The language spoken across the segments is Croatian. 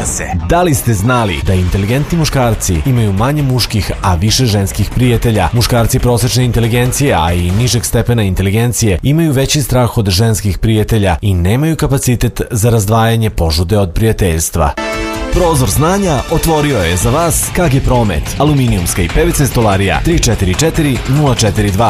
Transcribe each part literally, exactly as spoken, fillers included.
se. Da li ste znali da inteligentni muškarci imaju manje muških, a više ženskih prijatelja? Muškarci prosečne inteligencije, a i nižeg stepena inteligencije, imaju veći strah od ženskih prijatelja i nemaju kapacitet za razdvajanje požude od prijateljstva. Prozor znanja otvorio je za vas K G Promet, aluminijumska i P V C stolarija tri četiri četiri nula četiri dva.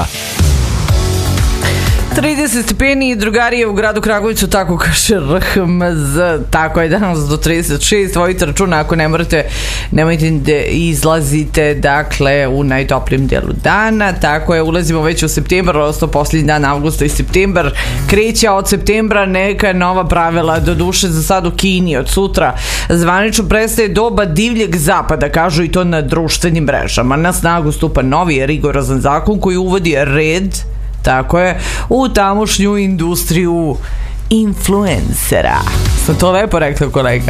trideset stepeni, drugarije u gradu Kragujevcu, tako kaže R H M Z, tako je danas do trideset šest, vojite računa ako ne morate, nemojte da izlazite, dakle, u najtoplijem delu dana, tako je, ulazimo već u septembar, odnosno posljednji dan avgusta i septembar, kreće od septembra neka nova pravila, do duše za sad u Kini, od sutra zvanično prestaje doba divljeg zapada, kažu i to na društvenim mrežama, na snagu stupa novi rigorozan zakon koji uvodi red, tako je, u tamošnju industriju influencera. Sam to lepo rekla, kolega?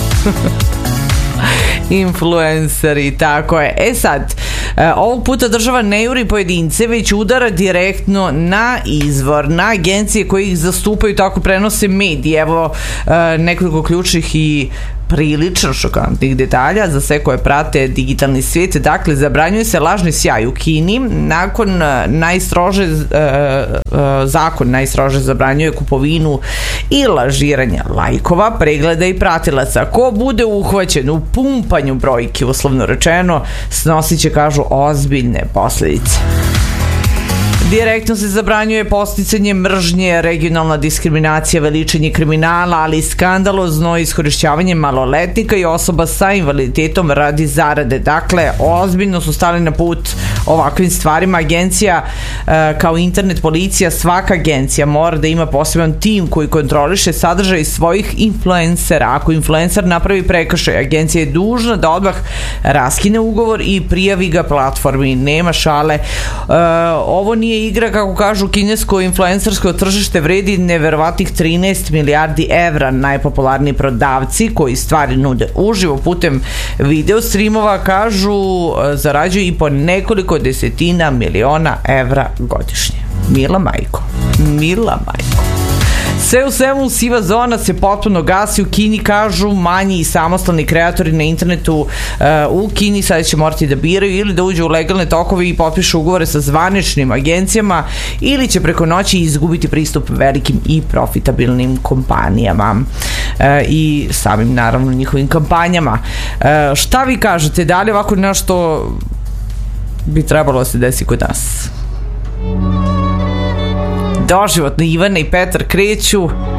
Influenceri, tako je. E sad, ovog puta država ne juri pojedince, već udara direktno na izvor, na agencije koje ih zastupaju, tako prenose mediji. Evo nekoliko ključnih i prilično šokantnih detalja za sve koje prate digitalni svijet. Dakle, zabranjuje se lažni sjaj u Kini. Nakon najstrože e, e, zakon najstrože zabranjuje kupovinu i lažiranje lajkova, pregleda i pratilaca. Ko bude uhvaćen u pumpanju brojki, uslovno rečeno, snosit će, kažu, ozbiljne posljedice. Direktno se zabranjuje podsticanje mržnje, regionalna diskriminacija, veličanje kriminala, ali i skandalozno iskorišćavanje maloletnika i osoba sa invaliditetom radi zarade. Dakle, ozbiljno su stali na put ovakvim stvarima. Agencija kao internet policija, svaka agencija mora da ima poseban tim koji kontroliše sadržaj svojih influencera. Ako influencer napravi prekršaj, agencija je dužna da odmah raskine ugovor i prijavi ga platformi. Nema šale. Ovo nije igra, kako kažu, kinesko influencersko tržište vredi neverovatnih trinaest milijardi evra. Najpopularniji prodavci koji stvari nude uživo putem video streamova, kažu, zarađuju i po nekoliko desetina miliona evra godišnje. Mila majko. Mila majko. Sve u svemu, siva zona se potpuno gasi u Kini, kažu manji i samostalni kreatori na internetu uh, u Kini sada će morati da biraju ili da uđu u legalne tokove i potpišu ugovore sa zvaničnim agencijama ili će preko noći izgubiti pristup velikim i profitabilnim kompanijama uh, i samim, naravno, njihovim kampanjama. Uh, šta vi kažete, da li ovako nešto bi trebalo da se desi kod nas? Doživotno Ivana i Petar kreću